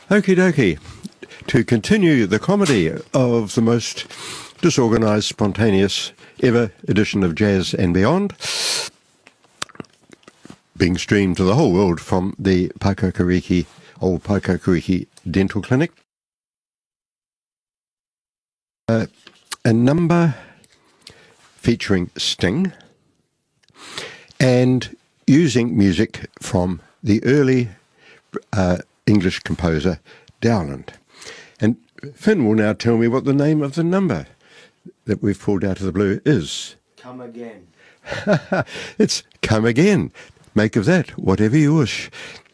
Okie dokie. To continue the comedy of the most disorganised, spontaneous ever edition of Jazz and Beyond, being streamed to the whole world from the Old Paikokariki Dental Clinic. A number featuring Sting and using music from the early English composer Dowland. And Finn will now tell me what the name of the number that we've pulled out of the blue is. Come Again. It's Come Again. Make of that whatever you wish.